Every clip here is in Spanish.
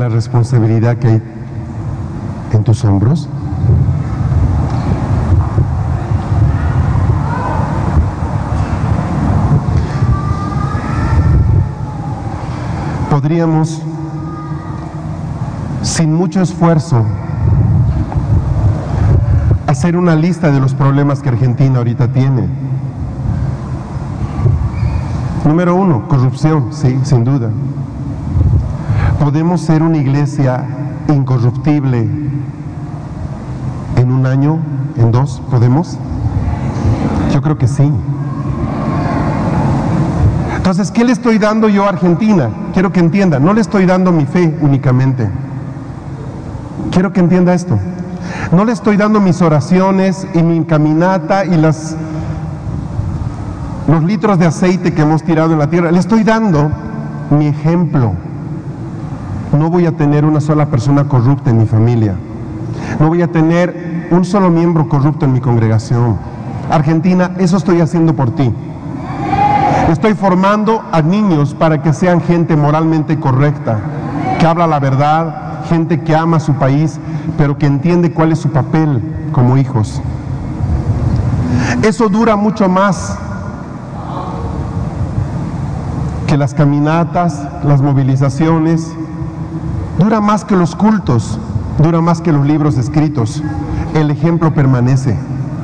la responsabilidad que hay en tus hombros? Podríamos, sin mucho esfuerzo, hacer una lista de los problemas que Argentina ahorita tiene. Número 1, corrupción, sí, sin duda. ¿Podemos ser una iglesia incorruptible en un año, en 2? ¿Podemos? Yo creo que sí. Entonces, ¿qué le estoy dando yo a Argentina? Quiero que entienda, no le estoy dando mi fe únicamente. Quiero que entienda esto. No le estoy dando mis oraciones y mi caminata y los litros de aceite que hemos tirado en la tierra. Le estoy dando mi ejemplo. No voy a tener una sola persona corrupta en mi familia. No voy a tener un solo miembro corrupto en mi congregación. Argentina, eso estoy haciendo por ti. Estoy formando a niños para que sean gente moralmente correcta, que habla la verdad, gente que ama a su país, pero que entiende cuál es su papel como hijos. Eso dura mucho más que las caminatas, las movilizaciones, dura más que los cultos, dura más que los libros escritos. El ejemplo permanece.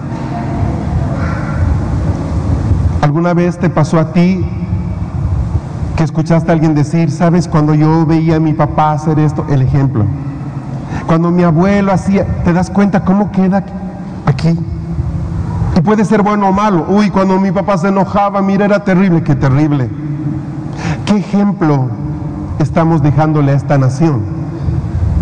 ¿Alguna vez te pasó a ti que escuchaste a alguien decir, sabes, cuando yo veía a mi papá hacer esto? El ejemplo. Cuando mi abuelo hacía, ¿te das cuenta cómo queda aquí? Y puede ser bueno o malo. Uy, cuando mi papá se enojaba, mira, era terrible. ¡Qué terrible! ¿Qué ejemplo estamos dejándole a esta nación?